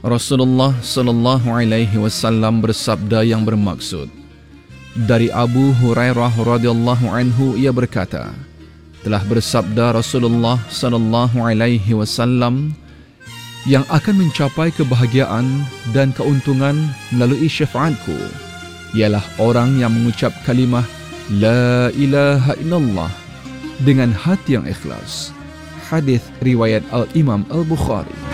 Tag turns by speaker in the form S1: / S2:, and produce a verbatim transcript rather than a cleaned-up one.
S1: Rasulullah sallallahu alaihi wasallam bersabda yang bermaksud, dari Abu Hurairah radhiyallahu anhu ia berkata, telah bersabda Rasulullah sallallahu alaihi wasallam, yang akan mencapai kebahagiaan dan keuntungan melalui syafaatku ialah orang yang mengucap kalimah La ilaha illallah dengan hati yang ikhlas. Hadis riwayat Al-Imam Al-Bukhari.